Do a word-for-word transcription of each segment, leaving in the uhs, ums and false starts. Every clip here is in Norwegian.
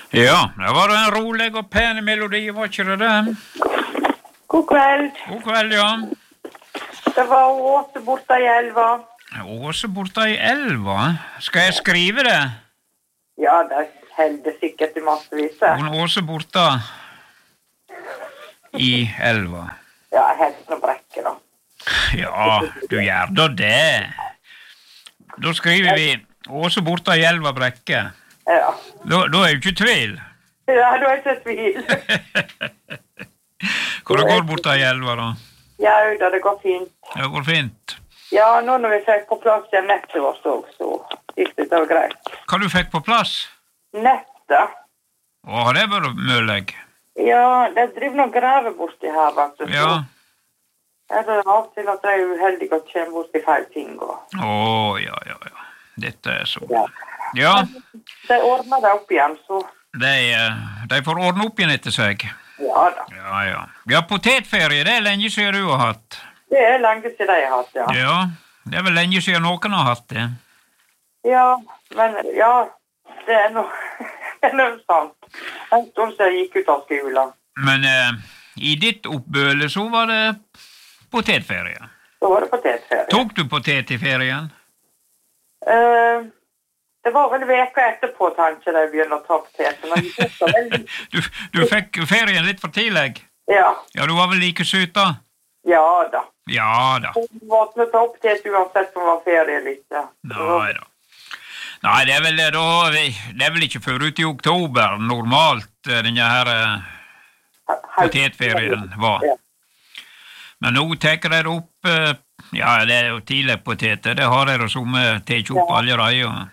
Ja, det var en rolig og pen melodi, var ikke det det? God kveld. God kveld, ja. Det var Åse borte i elva. Åse borte i elva? Skal jeg skrive det? Ja, det helder sikkert i massevis. Hun Åse borte i elva. Ja, helst noe brekke da. Ja, du gjør da det. Da skriver vi Åse borte i elva brekke. Ja. Da, da er jo ikke tvil. Ja, du er ikke tvil. Hvor det går borte i elva da? Ja, da, det går fint. Det går fint. Ja, nå når vi fikk på plass igjen nettet vårt også, så gikk det da greit. Hva du fikk på plass? Nettet? Å, det var mølleg. Ja, det driver noen greve borti her, vet du. Ja. Er det av til at jeg er uheldig og kommer borti feil ting og... Å, ja, ja, ja. Dette er så... Ja. Ja. De ordner det opp igjen, så... De, de får ordne opp igjen etter seg. Ja da. Ja, ja. Ja, potetferie, det er lenge siden du har hatt. Det er lenge siden jeg har hatt, ja. Ja, det er vel lenge siden noen har hatt det. Ja, men ja, det er noe, det er noe sant. En stund siden jeg gikk ut av skolen. Men eh, i ditt oppbøle så var det potetferie. Så var det potetferie. Tok du potet i ferien? Uh, det var vel veka etterpå, kanskje, da jeg begynner å ta potet. Men det var veldig... du, du fikk ferien litt for tidlig? Ja. Ja, du var vel like søt da? Ja da. Ja da. Jeg måtte ta potet uansett om det var ferie eller ikke. Nei da. Nei, det er vel, da, det er vel ikke før ut i oktober normalt denne her uh, potetferien var. Ja. Men nå tenker jeg opp, uh, ja, det er jo tidlig poteter, det har jeg som tek opp Ja. allerede.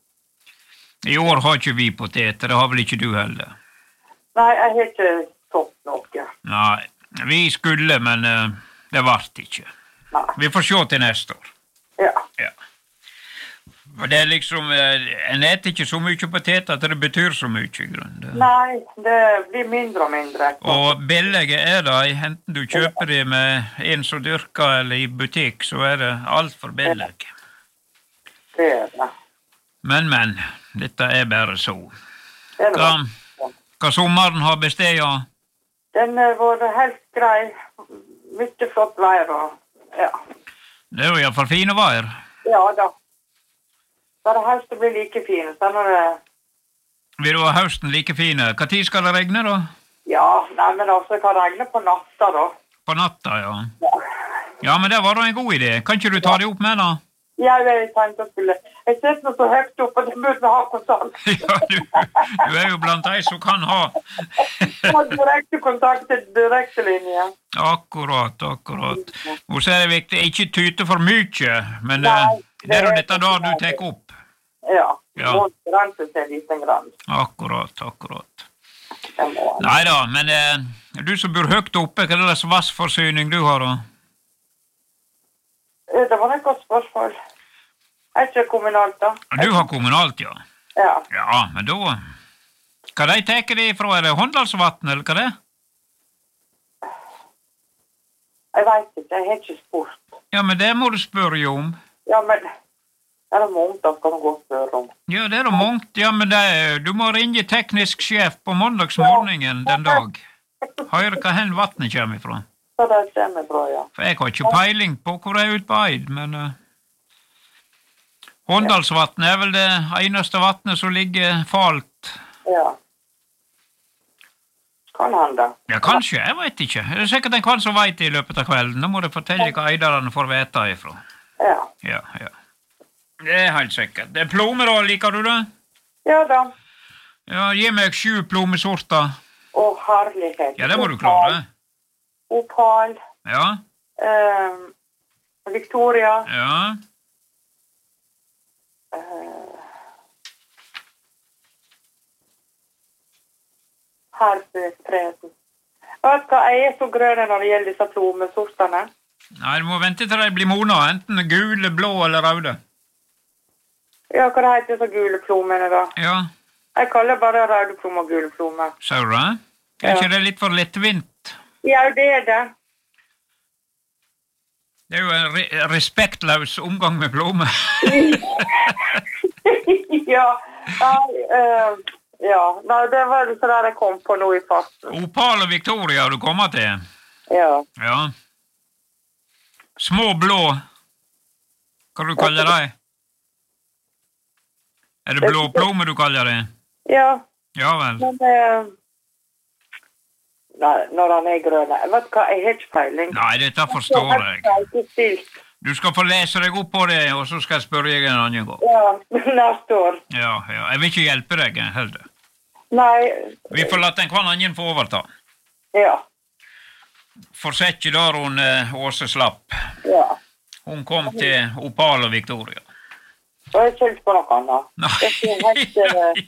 I år har ikke vi poteter, det har vel ikke du heller? Nei, jeg har ikke topp noe. Nei, vi skulle, men uh, det vart ikke. Nei. Vi får se til neste år. Ja. Ja. Og det er liksom, en eter ikke så mye poteter at det betyr så mye i grunnen. Nei, det blir mindre og mindre. Og billige er det, enten du kjøper det med en som dyrker eller i butikk, så er det alt for billig. Det er det. Men, men, dette er bare så. Det er det. Hva, hva sommeren har besteget? Den har vært helt grei. Mye flott vær og, ja. Det er jo i hvert fall fine vær. Ja da. Bare høsten blir like fine, så når det... Vil du ha høsten like fine? Hva tid skal det regne da? Ja, nei, men altså, det kan regne på natta da. På natta, ja. Ja. Ja, men det var da en god idé. Kan ikke du ta det opp med da? Ja, jeg tenkte å skulle... Jeg sitter nå så høyt opp, og det burde ha kontakt. Ja, du, du er jo blant de som kan ha. Ha direkte kontakt til direktelinje. Akkurat, akkurat. Og så er det viktig, ikke tyte for mye, men Nei, eh, det er jo det- dette da du tek opp. Ja, Ja. må grense til en liten grann. Akkurat, akkurat. Det må han. Neida, men eh, du som bor høyt oppe, hva er det slags vassforsyning du har da? Eh, Det var et godt spørsmål. Er ikke kommunalt da? Du har kommunalt, ja. Ja. Ja, men da... Hva de teker det ifra? Er det Håndalsvatn, eller hva det er? Jeg vet ikke, jeg har ikke spurt. Ja, men det må du spørre jo om. Ja, men er det måned da skal man gå og spørre om? Ja, det er det mångt. Ja, men det er, du må ringe teknisk sjef på mandagsmorgenen den dag. Høre hva hen vattnet kommer ifra. Så det stemmer bra, ja. For jeg har ikke peiling på hvor det er ut på Eid, men... Uh, Håndalsvatn er vel det eneste vattnet som ligger falt. Ja. Kan han da? Ja, kanskje, jeg vet ikke. Det er sikkert en kvann som vet det i løpet av kvelden. Nå må du fortelle hva eiderne får vite ifra. Ja. Ja, ja. Det er helt sikkert. Det er plomer da, liker du det? Ja da. Ja, gi meg sju plomesorter. Å, herlighet. Ja, det må du klare. Opal. Ja, Um, Victoria. ja. Uh, Herfetresen. Vet du hva, jeg er så grønn når det gjelder disse plomesortene. Nei, du må vente til de blir mona, enten gule, blå eller røde. Ja, hva det heter disse gule plomene da? Ja, Jeg kaller bare røde plomer og gule plomer. ser du det? Er ikke det litt for lettvint? Ja, det er det. Det er jo en re respektløs omgang med plomer. Ja, ja uh, Ja, nei, det var det så der jeg kom på nå i fasten. Opal og Victoria du kommer til? Ja. Ja. Små blå. Hva du kaller det? Er det blå plomme du kaller det? Ja. Ja vel. Men, uh, nei, når han er grønn. Jeg vet hva, jeg har ikke peiling. Nei, dette forstår jeg. Jeg Du skal få lese deg opp på det, og så skal jeg spørre deg en annen gang. Ja, neste år. Ja, ja. Jeg vil ikke hjelpe deg, heller. Nei. Vi får la den hver annen få overta. Ja. Forsett ikke der hun uh, Åse slapp. Ja. Hun kom til Opal og Victoria. Og jeg kjent på noe annet. Nei. Det er helt...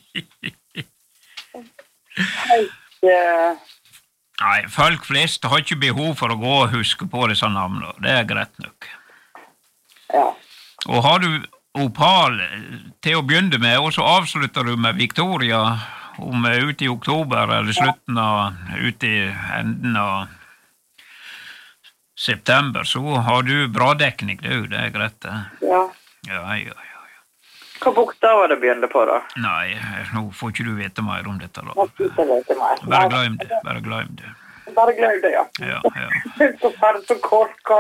Uh, helt... Uh, Nei, folk flest har ikke behov for å gå og huske på disse navnene. Det er greit nok. Ja. Og har du Opal til å begynne med, og så avslutter du med Victoria om ute i oktober, eller slutten av, ute i enden av september, så har du bra dekning, det er greit det. Ja. Ja, ja, ja. Hva bokstaver det begynner på da? Nei, nå får ikke du vite mer om dette da. Jeg ikke vite mer. Bare glem det, bare glem det. Bare glem det, ja. Ja, ja. Så er det så korka.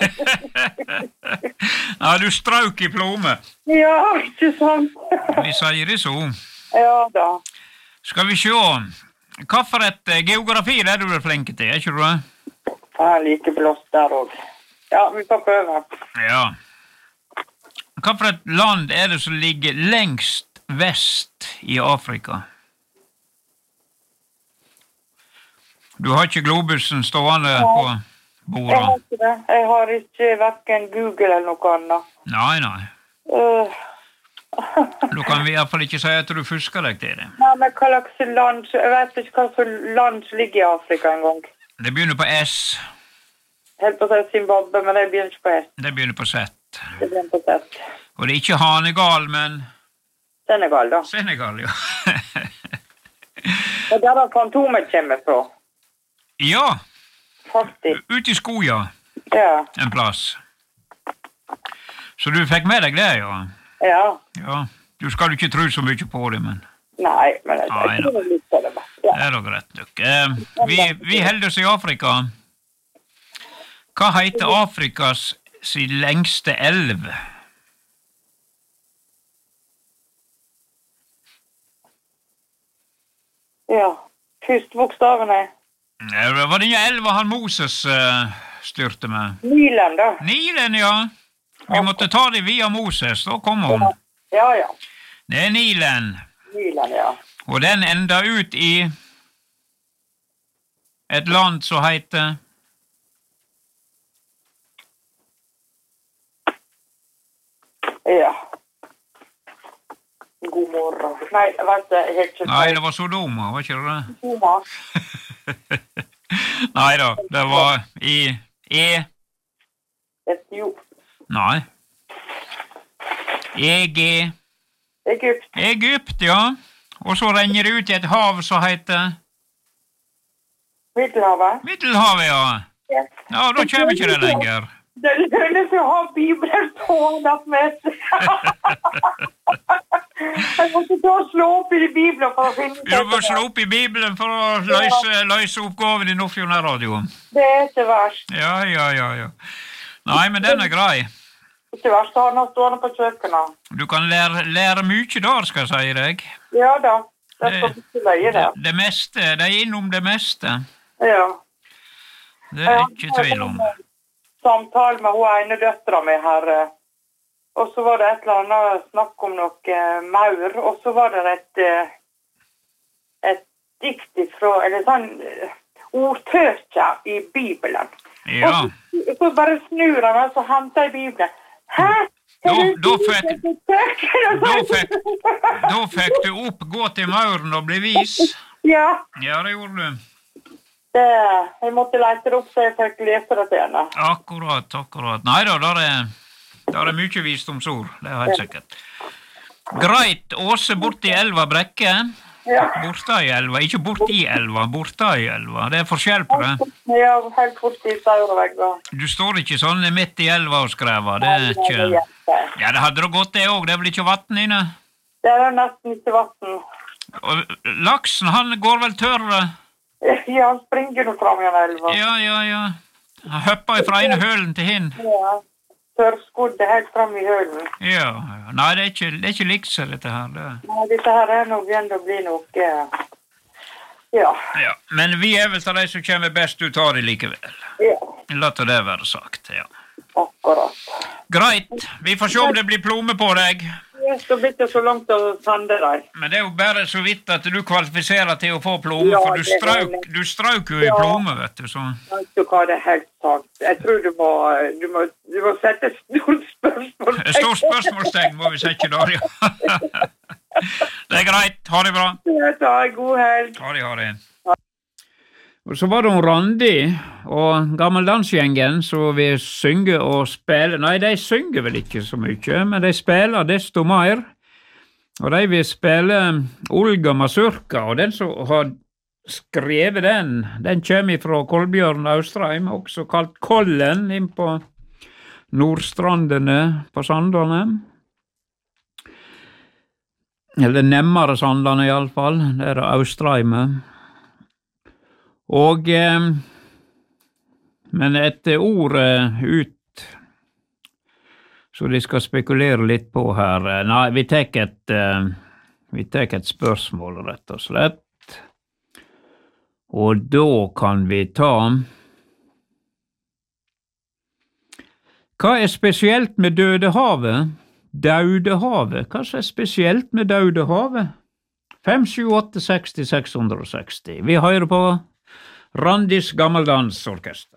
Ja, du strauk i plomme. Ja, ikke sant? Vi sier det så. Ja da. Skal vi se. Hva for et geografi er du flink til, er ikke du det? Jeg er like blåst der også. Ja, vi får prøve. Ja. Hva for et land er det som ligger lengst vest i Afrika? Du har ikke globusen stående på bordet? Jeg har ikke det. Jeg har ikke hverken Google eller noe annet. Nei, nei. Uh. Du kan vi i hvert fall ikke si at du fusker deg til det. Nei, men hva slags land, jeg vet ikke hva slags land som ligger i Afrika en gang. Det begynner på S. Helt på å si Zimbabwe, men det begynner ikke på S. Det begynner på Z. Det begynner på Z. Og det er ikke Hanegal, men... Senegal, da. Senegal, ja. Og der har Fantomet kommer fra. Ja. Faktisk. Ut i skoja. Ja. En plass. Så du fikk med deg det, ja? Ja. Ja. Du skal ikke tro så mye på det, men... Nei, men jeg Nei, tror det er litt på det. Ja. Det er da greit nok. Eh, vi, vi holder oss i Afrika. Hva heter Afrikas sin lengste elv? Ja. Første bokstaven er... Det var denne elva han Moses uh, styrte med. Nilen, da. Nilen, ja. Vi måtte ta det via Moses, da kom hun. Ja, ja. Det er Nilen. Nilen, ja. Og den enda ut i et land som heter... Ja. God morgen. Nei, jeg vet det, jeg har ikke... Nei, det var Sodoma, var ikke det? Sodoma. Nei da, det var i E... Etiop. Nei. E G... Egypt. Egypt, ja. Og så renner det ut i et hav som heter... Middelhavet. Middelhavet, ja. Ja. Ja, da kommer ikke det lenger. Det lønner seg å ha Bibelen stående med. Jeg måtte ta og slå opp i Bibelen for å finne ut. Du må slå opp i Bibelen for å løse, løse oppgaven i Nordfjordnær-radioen. Det er ikke verst. Ja, ja, ja, ja. Nei, men den er grei. Ikke verst, han har stående på kjøkkenet. Du kan lære, lære mye der, skal jeg si deg. Ja da, det skal ikke løye det. Det meste, det er innom det meste. Ja. Det er ikke tvil om. Samtale med hun ene døtra mi her, og så var det et eller annet snakk om noe maur, og så var det et, et dikt ifra, eller sånn ordtøkja i Bibelen. Ja. Og så bare snur han, og så henter jeg Bibelen. Hæ? Da, da, fikk, da, fikk, da fikk du opp, gå til mauren og bli vis. Ja. Ja, det gjorde du. Det, jeg måtte lete det opp så jeg fikk lese det til henne. Akkurat, akkurat. Nei da, der er, der er mye visdomsord, det er helt sikkert. Greit, Åse borte i elva Brekke. Ja. Borte i elva, ikke borte i elva, borte i elva. Det er forskjell på det. Ja, helt borte i Saurvegga. Du står ikke sånn midt i elva og skrever, det er ikke... Ja, det hadde det gått det også, det er vel ikke vatten inne? Det er nesten ikke vatten. Og laksen, han går vel tørr? Ja, han springer nå fram i en elva. Ja, ja, ja. Han hopper fra ene hølen til hin. Ja, tørrskodde helt fram i hølen. Ja, ja. Nei, det er ikke, det er ikke likse dette her. Det. Nei, dette her er nå begynt å bli noe, ja. Ja, men vi er vel til de som kommer best ut av det likevel. Ja. La til det være sagt, ja. Akkurat. Greit, vi får se om det blir plomme på deg. Ja, så blir det så langt å sende deg. Men det er jo bare så vidt at du kvalifiserer til å få plomme, Ja, for du det er strauk, det. du strauk jo i Ja. plomme, vet du, så... Vet du hva, det er helt sant. Jeg tror du må, du må, du må sette stort spørsmål. Et stort spørsmålstegn må vi sette der, ja. Det er greit, ha det bra. Ta en god helg. Ha det, ha det. Og så var det hun Randi og gammeldansgjengen som vil synge og spille. Nei, de synger vel ikke så mye, men de spiller desto mer. Og de vil spille Olga Mazurka, og den som har skrevet den, den kommer fra Kolbjørn Austrheim, også kalt Kollen, inn på Nordstrandene på Sandane. Eller nemmere Sandane i alle fall, det er Austrheimet. Og, eh, men et ord ut, så de skal spekulere litt på her. Nei, vi tar et, eh, vi tar et spørsmål, rett og slett. Og da kan vi ta... Hva er spesielt med Dødehavet? Daudehavet. Hva er spesielt med Daudehavet? fem sju åtte seksti seks seksti. Vi hører på Randis Gammeldansorkester.